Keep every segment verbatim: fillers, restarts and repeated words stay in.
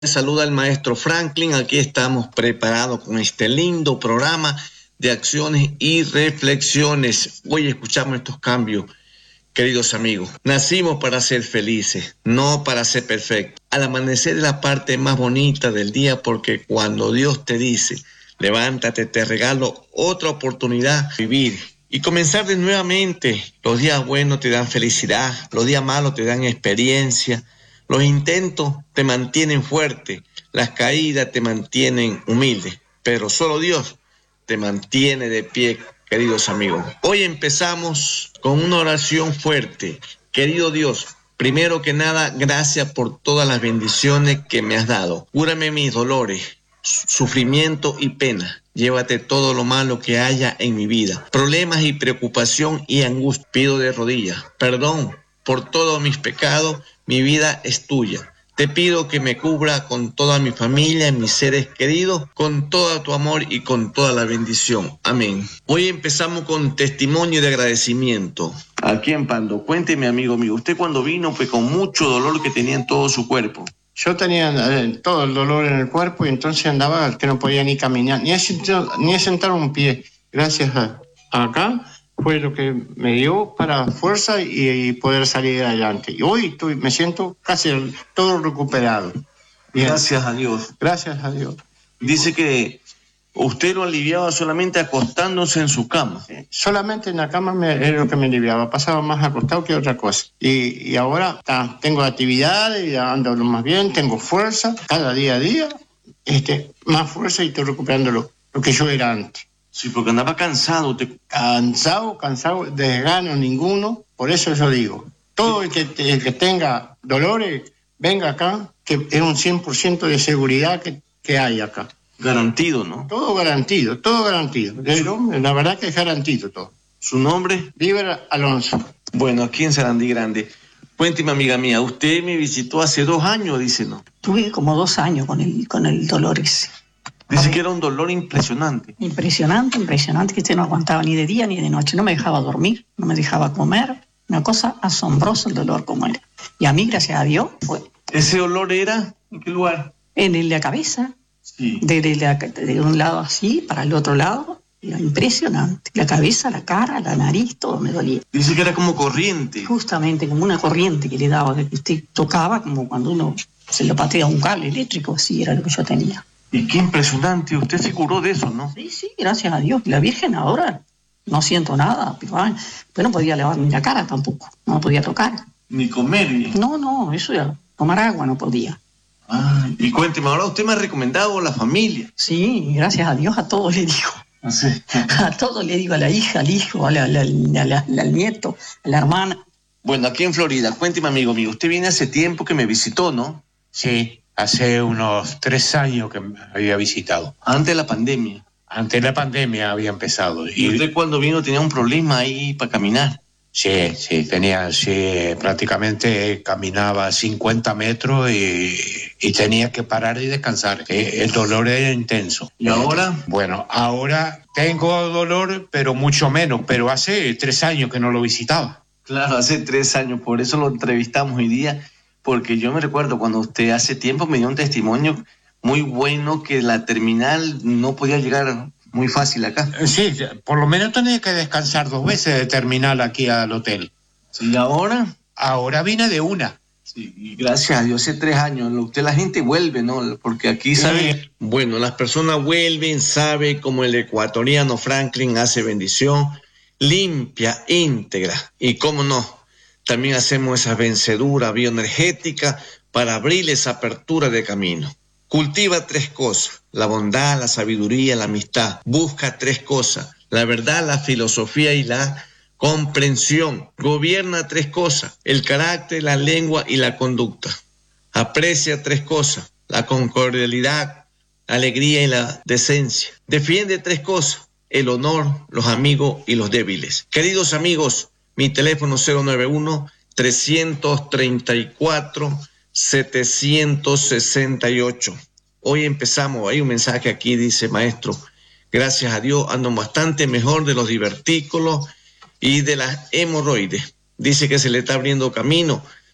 Saluda al maestro Franklin. Aquí estamos preparados con este lindo programa de acciones y reflexiones. Hoy escuchamos estos cambios, queridos amigos. Nacimos para ser felices, no para ser perfectos. Al amanecer es la parte más bonita del día, porque cuando Dios te dice, levántate, te regalo otra oportunidad de vivir y comenzar de nuevamente. Los días buenos te dan felicidad, los días malos te dan experiencia. Los intentos te mantienen fuerte, las caídas te mantienen humilde, pero solo Dios te mantiene de pie, queridos amigos. Hoy empezamos con una oración fuerte. Querido Dios, primero que nada, gracias por todas las bendiciones que me has dado. Cúrame mis dolores, sufrimiento y pena. Llévate todo lo malo que haya en mi vida, problemas y preocupación y angustia. Pido de rodillas perdón por todos mis pecados. Mi vida es tuya. Te pido que me cubra con toda mi familia y mis seres queridos, con todo tu amor y con toda la bendición. Amén. Hoy empezamos con testimonio de agradecimiento. Aquí en Pando, cuénteme, amigo mío, usted cuando vino fue con mucho dolor que tenía en todo su cuerpo. Yo tenía eh, todo el dolor en el cuerpo y entonces andaba que no podía ni caminar, ni a sentar, ni a sentar un pie. Gracias a, a acá fue lo que me dio para fuerza y, y poder salir adelante. Y hoy estoy, me siento casi todo recuperado. Bien. Gracias a Dios. Gracias a Dios. Dice que usted lo aliviaba solamente acostándose en su cama. Sí, solamente en la cama me, es lo que me aliviaba. Pasaba más acostado que otra cosa. Y, y ahora ta, tengo actividades, ando más bien, tengo fuerza. Cada día a día, este, más fuerza y estoy recuperando lo, lo que yo era antes. Sí, porque andaba cansado. Te... Cansado, cansado, desgano ninguno. Por eso yo digo, todo el que, el que tenga dolores, venga acá, que es un cien por ciento de seguridad que, que hay acá. Garantido, ¿no? Todo garantido, todo garantido. Pero, la verdad que es garantido todo. ¿Su nombre? Líber Alonso. Bueno, aquí en Sarandí Grande. Cuénteme, amiga mía, usted me visitó hace dos años, dice, ¿no? Tuve como dos años con el, con el dolor ese. Dice que era un dolor impresionante. Impresionante, impresionante, que usted no aguantaba ni de día ni de noche. No me dejaba dormir, no me dejaba comer. Una cosa asombrosa el dolor como era. Y a mí, gracias a Dios, fue... ¿Ese dolor era en qué lugar? En la cabeza. Sí. De, de, la, de un lado así para el otro lado. Era impresionante. La cabeza, la cara, la nariz, todo me dolía. Dice que era como corriente. Justamente, como una corriente que le daba, que usted tocaba, como cuando uno se lo patea un cable eléctrico. Así era lo que yo tenía. Y qué impresionante, usted se curó de eso, ¿no? Sí, sí, gracias a Dios. La Virgen ahora no siento nada, pero, ay, pero no podía lavarme la cara tampoco, no podía tocar. Ni comer bien. No, no, eso ya, tomar agua no podía. Ah, y cuénteme, ahora usted me ha recomendado a la familia. Sí, gracias a Dios a todos le digo. ¿Ah, sí? A todos le digo, a la hija, al hijo, a la, la, la, la, al nieto, a la hermana. Bueno, aquí en Florida, cuénteme, amigo mío, usted viene hace tiempo que me visitó, ¿no? Sí. Hace unos tres años que me había visitado. Antes de la pandemia. Antes de la pandemia había empezado. ¿Y usted cuando vino tenía un problema ahí para caminar? Sí, sí, tenía, sí, prácticamente caminaba cincuenta metros y, y tenía que parar y descansar. El dolor era intenso. ¿Y ahora? Bueno, ahora tengo dolor, pero mucho menos, pero hace tres años que no lo visitaba. Claro, hace tres años, por eso lo entrevistamos hoy día. Porque yo me recuerdo cuando usted hace tiempo me dio un testimonio muy bueno que la terminal no podía llegar muy fácil acá. Sí, por lo menos tenía que descansar dos veces de terminal aquí al hotel. ¿Y ahora? Ahora vine de una. Sí, y gracias a Dios, hace tres años, usted la gente vuelve, ¿no? Porque aquí sabe... Sí. Bueno, las personas vuelven, sabe como el ecuatoriano Franklin hace bendición, limpia, íntegra, y cómo no. También hacemos esa vencedura bioenergética para abrir esa apertura de camino. Cultiva tres cosas: la bondad, la sabiduría, la amistad. Busca tres cosas: la verdad, la filosofía y la comprensión. Gobierna tres cosas: el carácter, la lengua y la conducta. Aprecia tres cosas: la concordialidad, la alegría y la decencia. Defiende tres cosas: el honor, los amigos y los débiles. Queridos amigos, mi teléfono cero nueve uno, tres tres cuatro, siete seis ocho. Hoy empezamos, hay un mensaje aquí, dice: maestro, gracias a Dios ando bastante mejor de los divertículos y de las hemorroides. Dice que se le está abriendo camino.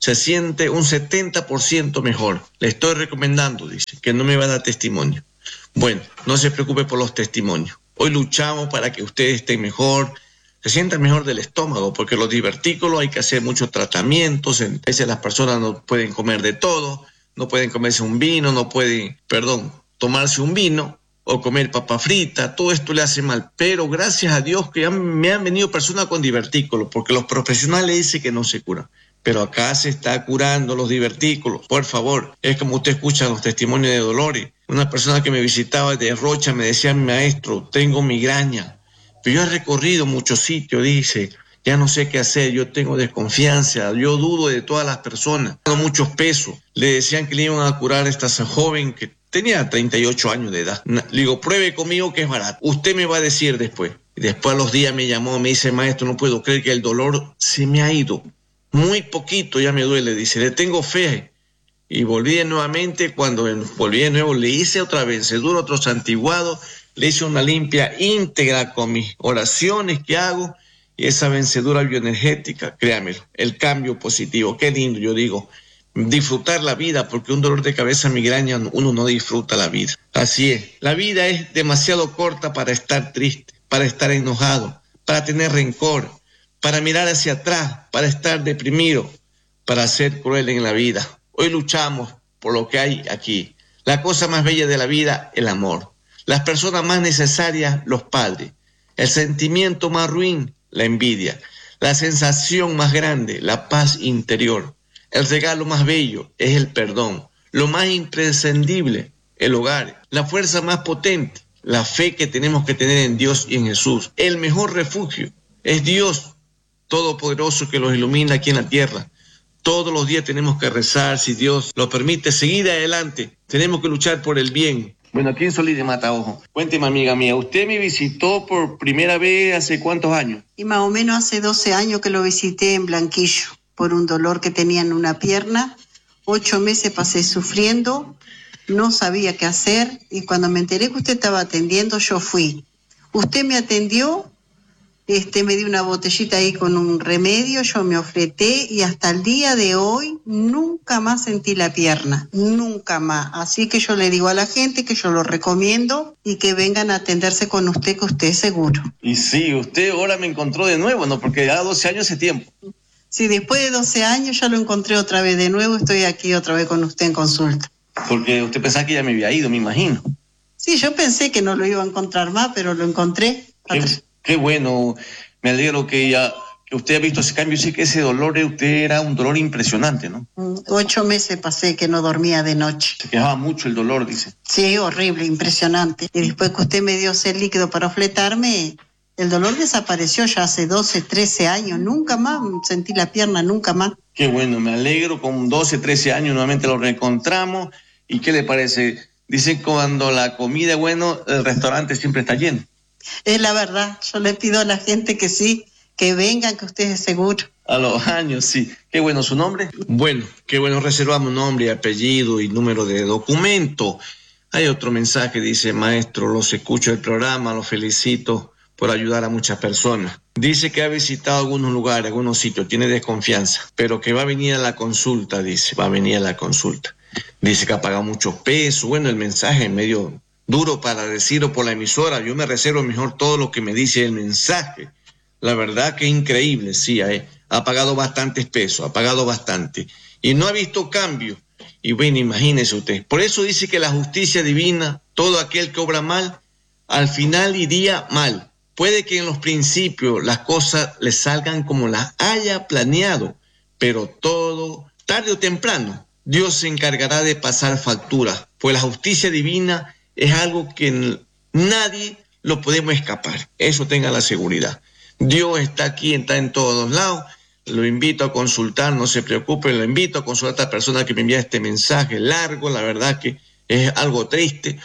se siente un setenta por ciento mejor. Le estoy recomendando, dice, que no me va a dar testimonio. Bueno, no se preocupe por los testimonios. Hoy luchamos para que ustedes estén mejor, se sientan mejor del estómago, porque los divertículos hay que hacer muchos tratamientos. A veces las personas no pueden comer de todo, no pueden comerse un vino, no pueden, perdón, tomarse un vino o comer papa frita, todo esto le hace mal. Pero gracias a Dios que han, me han venido personas con divertículos, porque los profesionales dicen que no se curan. Pero acá se está curando los divertículos, por favor. Es como usted escucha los testimonios de dolores. Una persona que me visitaba de Rocha me decía, maestro, tengo migraña. Pero yo he recorrido muchos sitios, dice, ya no sé qué hacer, yo tengo desconfianza, yo dudo de todas las personas. Tengo muchos pesos. Le decían que le iban a curar a esta joven que tenía treinta y ocho años de edad. Le digo, pruebe conmigo que es barato. Usted me va a decir después. Y después a los días me llamó, me dice, maestro, no puedo creer que el dolor se me ha ido. Muy poquito ya me duele, dice, le tengo fe. Y volví nuevamente, cuando volví de nuevo, le hice otra vencedura, otro santiguado, le hice una limpia íntegra con mis oraciones que hago, y esa vencedura bioenergética, créamelo, el cambio positivo, qué lindo, yo digo, disfrutar la vida, porque un dolor de cabeza, migraña, uno no disfruta la vida. Así es, la vida es demasiado corta para estar triste, para estar enojado, para tener rencor, para mirar hacia atrás, para estar deprimido, para ser cruel en la vida. Hoy luchamos por lo que hay aquí. La cosa más bella de la vida, el amor. Las personas más necesarias, los padres. El sentimiento más ruin, la envidia. La sensación más grande, la paz interior. El regalo más bello es el perdón. Lo más imprescindible, el hogar. La fuerza más potente, la fe que tenemos que tener en Dios y en Jesús. El mejor refugio es Dios Todopoderoso que los ilumina aquí en la tierra. Todos los días tenemos que rezar, si Dios lo permite, seguir adelante. Tenemos que luchar por el bien. Bueno, aquí en Solís de Mataojo. Cuénteme, amiga mía, ¿usted me visitó por primera vez hace cuántos años? Y más o menos hace doce años que lo visité en Blanquillo, por un dolor que tenía en una pierna. Ocho meses pasé sufriendo, no sabía qué hacer, y cuando me enteré que usted estaba atendiendo, yo fui. Usted me atendió. Este, me dio una botellita ahí con un remedio, yo me ofreté y hasta el día de hoy nunca más sentí la pierna, nunca más. Así que yo le digo a la gente que yo lo recomiendo y que vengan a atenderse con usted, que usted es seguro. Y sí, usted ahora me encontró de nuevo, ¿no? Porque ya doce años hace tiempo. Sí, después de doce años ya lo encontré otra vez de nuevo, estoy aquí otra vez con usted en consulta. Porque usted pensaba que ya me había ido, me imagino. Sí, yo pensé que no lo iba a encontrar más, pero lo encontré. Qué, qué bueno, me alegro que ya que usted ha visto ese cambio. Sí que ese dolor de usted era un dolor impresionante, ¿no? Ocho meses pasé que no dormía de noche. Se quejaba mucho el dolor, dice. Sí, horrible, impresionante. Y después que usted me dio ese líquido para fletarme, el dolor desapareció ya hace doce, trece años. Nunca más sentí la pierna, nunca más. Qué bueno, me alegro. Con doce, trece años nuevamente lo reencontramos. ¿Y qué le parece? Dicen que cuando la comida es buena, el restaurante siempre está lleno. Es la verdad. Yo le pido a la gente que sí, que vengan, que usted es seguro. A los años, sí. Qué bueno, ¿su nombre? Bueno, qué bueno, reservamos nombre, apellido y número de documento. Hay otro mensaje, dice: maestro, los escucho el programa, los felicito por ayudar a muchas personas. Dice que ha visitado algunos lugares, algunos sitios, tiene desconfianza, pero que va a venir a la consulta, dice, va a venir a la consulta. Dice que ha pagado mucho peso. Bueno, el mensaje es medio duro para decirlo por la emisora. Yo me reservo mejor todo lo que me dice el mensaje. La verdad que es increíble, sí, eh. ha pagado bastantes pesos, ha pagado bastante. Y no ha visto cambio. Y bueno, imagínese usted. Por eso dice que la justicia divina, todo aquel que obra mal, al final iría mal. Puede que en los principios las cosas le salgan como las haya planeado, pero todo, tarde o temprano, Dios se encargará de pasar factura, pues la justicia divina es algo que nadie lo podemos escapar. Eso tenga la seguridad. Dios está aquí, está en todos lados. Lo invito a consultar, no se preocupe, lo invito a consultar a esta persona que me envía este mensaje largo. La verdad que es algo triste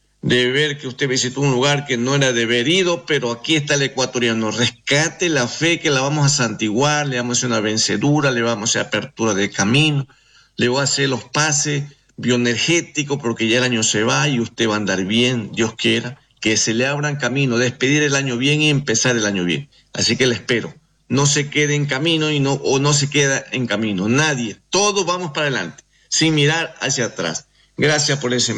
de ver que usted visitó un lugar que no era debido, pero aquí está el ecuatoriano. Rescate la fe, que la vamos a santiguar, le vamos a hacer una vencedura, le vamos a hacer apertura de camino, le voy a hacer los pases bioenergéticos porque ya el año se va y usted va a andar bien, Dios quiera, que se le abran camino, despedir el año bien y empezar el año bien. Así que le espero. no se quede en camino y no, o no se queda en camino. Nadie. Todos vamos para adelante, sin mirar hacia atrás. Gracias por ese